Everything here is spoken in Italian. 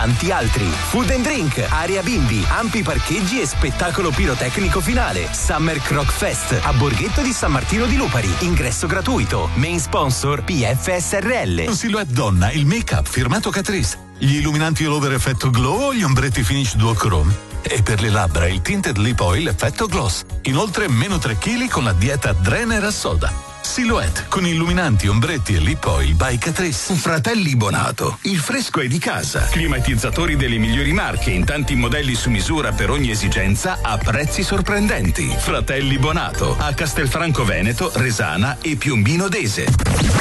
Tanti altri. Food and Drink, area bimbi, ampi parcheggi e spettacolo pirotecnico finale. Summer Croc Fest a Borghetto di San Martino di Lupari. Ingresso gratuito. Main sponsor PFSRL. Silhouette donna, il make-up firmato Catrice. Gli illuminanti all over effetto glow o gli ombretti finish duo chrome. E per le labbra il tinted lip oil effetto gloss. Inoltre meno 3 kg con la dieta Drener a soda. Silhouette con illuminanti, ombretti e lip oil by Catrice. Fratelli Bonato, il fresco è di casa. Climatizzatori delle migliori marche in tanti modelli su misura per ogni esigenza a prezzi sorprendenti. Fratelli Bonato a Castelfranco Veneto, Resana e Piombino Dese.